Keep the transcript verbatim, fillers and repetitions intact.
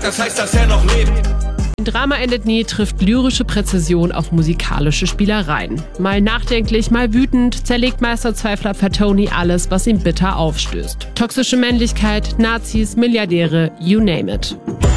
das heißt, dass er noch lebt. Ein Drama endet nie trifft lyrische Präzision auf musikalische Spielereien. Mal nachdenklich, mal wütend zerlegt Meisterzweifler Fatoni alles, was ihm bitter aufstößt. Toxische Männlichkeit, Nazis, Milliardäre, you name it.